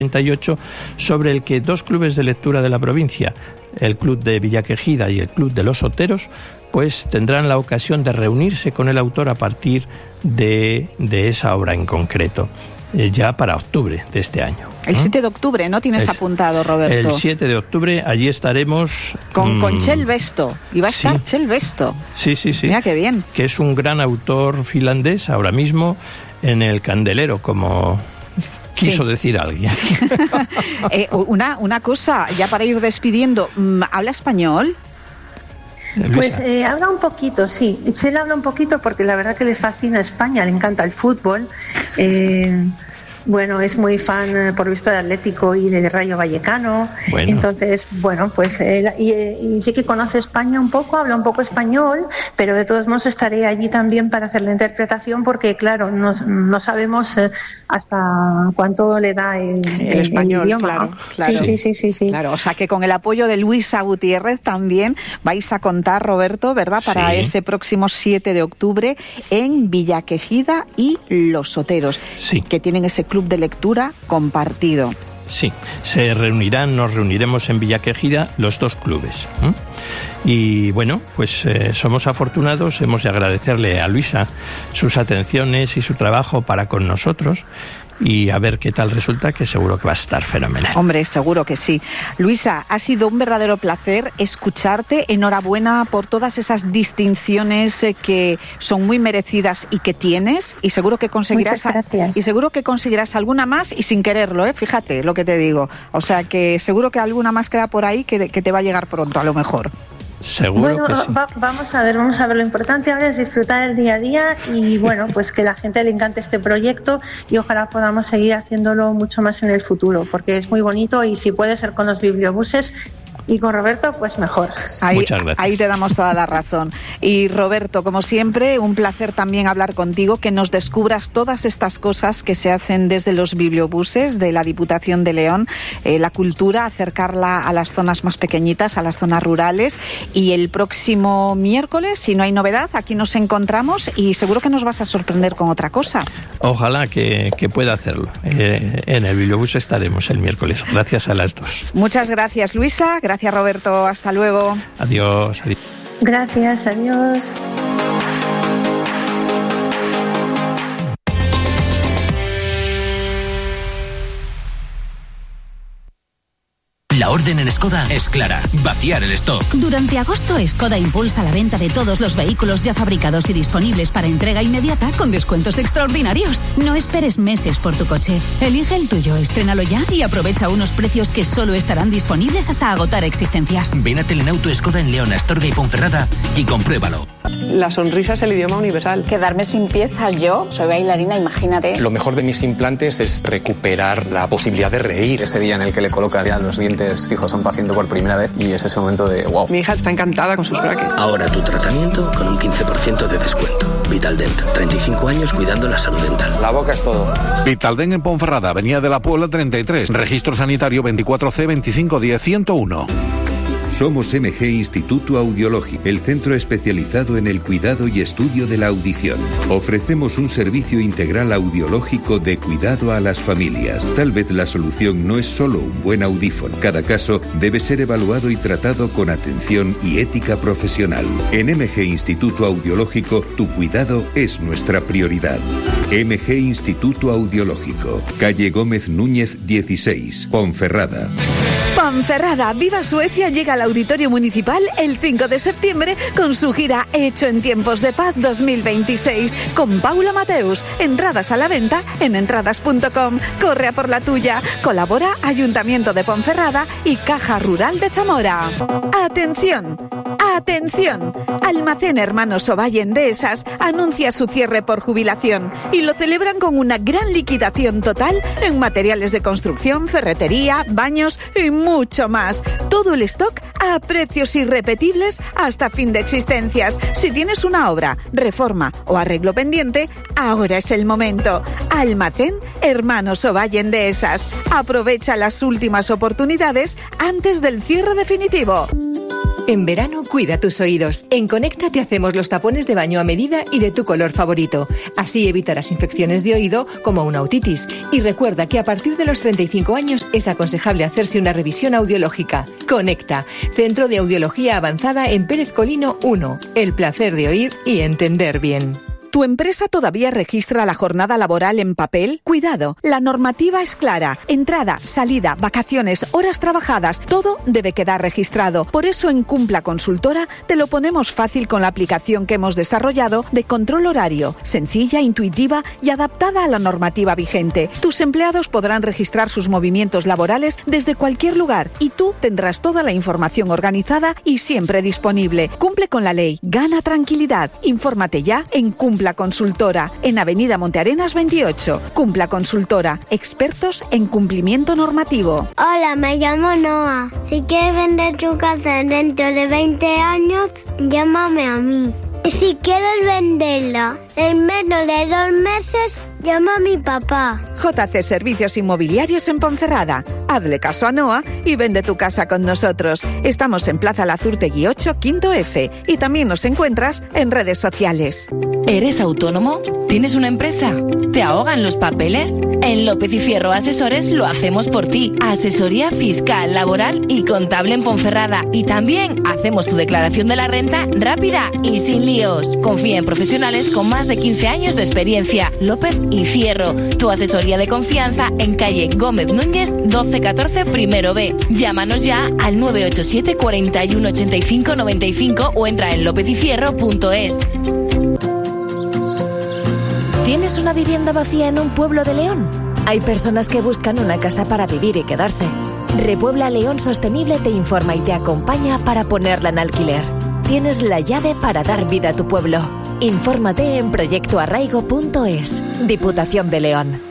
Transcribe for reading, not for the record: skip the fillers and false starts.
38, sobre el que dos clubes de lectura de la provincia, el Club de Villaquejida y el Club de los Oteros, pues tendrán la ocasión de reunirse con el autor a partir de esa obra en concreto, ya para octubre de este año. El 7 de octubre, ¿no? Tienes apuntado, Roberto. El 7 de octubre, allí estaremos... Con Kjell Besto. Y va a estar Kjell Besto. Sí. Mira qué bien. Que es un gran autor finlandés, ahora mismo en el candelero, como... quiso decir alguien. Sí. Una cosa, ya para ir despidiendo, ¿habla español? Pues habla un poquito, sí. Él habla un poquito porque la verdad que le fascina España, le encanta el fútbol. Bueno, es muy fan, por visto, de Atlético y de Rayo Vallecano. Bueno. Entonces, bueno, pues y sí que conoce España un poco, habla un poco español, pero de todos modos estaré allí también para hacer la interpretación porque, claro, no sabemos hasta cuánto le da el español, el idioma. Claro. Sí. Claro, o sea que con el apoyo de Luisa Gutiérrez también vais a contar, Roberto, ¿verdad? Para ese próximo 7 de octubre en Villaquejida y Los Oteros, que tienen ese club de lectura compartido. Sí, nos reuniremos en Villaquejida los dos clubes. Y bueno, pues somos afortunados, hemos de agradecerle a Luisa sus atenciones y su trabajo para con nosotros. Y a ver qué tal resulta, que seguro que va a estar fenomenal. Hombre, seguro que sí. Luisa, ha sido un verdadero placer escucharte. Enhorabuena por todas esas distinciones que son muy merecidas y que tienes. Y seguro que conseguirás. Muchas gracias. Y seguro que conseguirás alguna más y sin quererlo, fíjate lo que te digo. O sea que seguro que alguna más queda por ahí que te va a llegar pronto, a lo mejor. Seguro que sí. Vamos a ver, lo importante ahora es disfrutar el día a día y bueno, pues que la gente le encante este proyecto y ojalá podamos seguir haciéndolo mucho más en el futuro, porque es muy bonito y si puede ser con los bibliobuses y con Roberto, pues mejor. Muchas gracias. Ahí te damos toda la razón. Y Roberto, como siempre, un placer también hablar contigo, que nos descubras todas estas cosas que se hacen desde los bibliobuses de la Diputación de León, la cultura, acercarla a las zonas más pequeñitas, a las zonas rurales. Y el próximo miércoles, si no hay novedad, aquí nos encontramos y seguro que nos vas a sorprender con otra cosa. Ojalá que pueda hacerlo. En el bibliobús estaremos el miércoles. Gracias a las dos. Muchas gracias, Luisa. Gracias, Roberto. Hasta luego. Adiós. Gracias, adiós. La orden en Skoda es clara: vaciar el stock. Durante agosto, Skoda impulsa la venta de todos los vehículos ya fabricados y disponibles para entrega inmediata con descuentos extraordinarios. No esperes meses por tu coche. Elige el tuyo, estrénalo ya y aprovecha unos precios que solo estarán disponibles hasta agotar existencias. Ven a Telenauto Skoda en León, Astorga y Ponferrada y compruébalo. La sonrisa es el idioma universal. Quedarme sin piezas, yo soy bailarina, imagínate. Lo mejor de mis implantes es recuperar la posibilidad de reír. Ese día en el que le colocas ya los dientes fijos a un paciente por primera vez y es ese momento de wow. Mi hija está encantada con sus brackets. Ahora tu tratamiento con un 15% de descuento. Vitaldent, 35 años cuidando la salud dental. La boca es todo. Vitaldent en Ponferrada, Avenida de la Puebla 33, Registro Sanitario 24C 2510-101. Somos MG Instituto Audiológico, el centro especializado en el cuidado y estudio de la audición. Ofrecemos un servicio integral audiológico de cuidado a las familias. Tal vez la solución no es solo un buen audífono. Cada caso debe ser evaluado y tratado con atención y ética profesional. En MG Instituto Audiológico, tu cuidado es nuestra prioridad. MG Instituto Audiológico, calle Gómez Núñez 16, Ponferrada. Ponferrada, Viva Suecia llega al Auditorio Municipal el 5 de septiembre con su gira Hecho en Tiempos de Paz 2026 con Paula Mateus. Entradas a la venta en entradas.com. Corre a por la tuya. Colabora Ayuntamiento de Ponferrada y Caja Rural de Zamora. ¡Atención! ¡Atención! Almacén Hermanos Ovalle en Dehesas anuncia su cierre por jubilación y lo celebran con una gran liquidación total en materiales de construcción, ferretería, baños y mucho más. Todo el stock a precios irrepetibles hasta fin de existencias. Si tienes una obra, reforma o arreglo pendiente, ahora es el momento. Almacén Hermanos Ovalle en Dehesas. Aprovecha las últimas oportunidades antes del cierre definitivo. En verano, cuida tus oídos. En Conecta te hacemos los tapones de baño a medida y de tu color favorito. Así evitarás infecciones de oído como una otitis. Y recuerda que a partir de los 35 años es aconsejable hacerse una revisión audiológica. Conecta, Centro de Audiología Avanzada en Pérez Colino 1. El placer de oír y entender bien. ¿Tu empresa todavía registra la jornada laboral en papel? Cuidado, la normativa es clara. Entrada, salida, vacaciones, horas trabajadas, todo debe quedar registrado. Por eso en Cumpla Consultora te lo ponemos fácil con la aplicación que hemos desarrollado de control horario, sencilla, intuitiva y adaptada a la normativa vigente. Tus empleados podrán registrar sus movimientos laborales desde cualquier lugar y tú tendrás toda la información organizada y siempre disponible. Cumple con la ley, gana tranquilidad. Infórmate ya en Cumpla Consultora, en Avenida Montearenas 28. Cumpla Consultora, expertos en cumplimiento normativo. Hola, me llamo Noah. Si quieres vender tu casa dentro de 20 años, llámame a mí. Y si quieres venderla en menos de 2 meses, llama a mi papá. JC Servicios Inmobiliarios en Ponferrada. Hazle caso a Noah y vende tu casa con nosotros. Estamos en Plaza Lazurtegui 8, quinto F. Y también nos encuentras en redes sociales. ¿Eres autónomo? ¿Tienes una empresa? ¿Te ahogan los papeles? En López y Fierro Asesores lo hacemos por ti. Asesoría fiscal, laboral y contable en Ponferrada. Y también hacemos tu declaración de la renta rápida y sin líos. Confía en profesionales con más de 15 años de experiencia. López y Fierro, tu asesoría de confianza en calle Gómez Núñez 1214 primero B. Llámanos ya al 987 41 85 95 o entra en lopezifierro.es. ¿Tienes una vivienda vacía en un pueblo de León? Hay personas que buscan una casa para vivir y quedarse. Repuebla León Sostenible te informa y te acompaña para ponerla en alquiler. Tienes la llave para dar vida a tu pueblo. Infórmate en proyectoarraigo.es. Diputación de León.